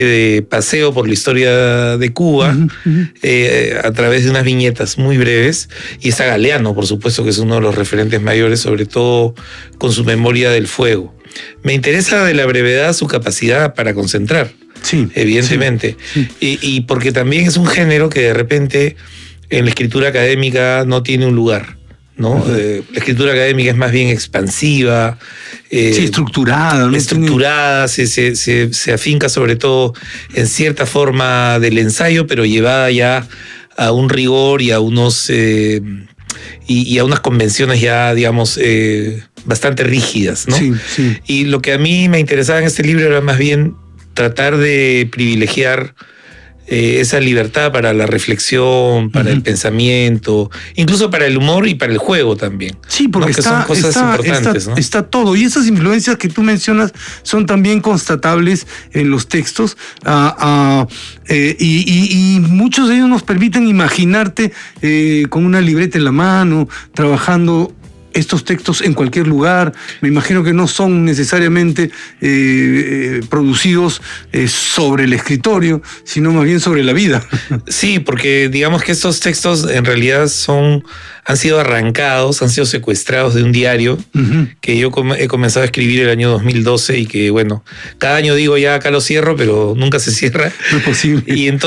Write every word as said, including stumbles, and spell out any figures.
de paseo por la historia de Cuba, uh-huh, uh-huh. Eh, a través de unas viñetas muy breves, y está Galeano, por supuesto, que es uno de los referentes mayores, sobre todo con su memoria del fuego. Me interesa de la brevedad su capacidad para concentrar, sí, evidentemente, sí, sí. Y, y porque también es un género que de repente en la escritura académica no tiene un lugar, ¿no? Uh-huh. Eh, la escritura académica es más bien expansiva, eh, sí, estructurada, ¿no? estructurada, se, se, se, se afinca sobre todo en cierta forma del ensayo, pero llevada ya a un rigor y a unos eh, y, y a unas convenciones ya, digamos, eh, bastante rígidas, ¿no? Sí, sí. Y lo que a mí me interesaba en este libro era más bien tratar de privilegiar Eh, esa libertad para la reflexión, para uh-huh. el pensamiento, incluso para el humor y para el juego también. Sí, porque ¿no? Que está, son cosas está, importantes, está, ¿no? está todo. Y esas influencias que tú mencionas son también constatables en los textos uh, uh, eh, y, y, y muchos de ellos nos permiten imaginarte eh, con una libreta en la mano, trabajando estos textos en cualquier lugar. Me imagino que no son necesariamente eh, eh, producidos eh, sobre el escritorio, sino más bien sobre la vida. Sí, porque digamos que estos textos en realidad son, han sido arrancados, han sido secuestrados de un diario uh-huh. que yo he comenzado a escribir el año dos mil doce y que, bueno, cada año digo ya acá lo cierro, pero nunca se cierra. No es posible. Y entonces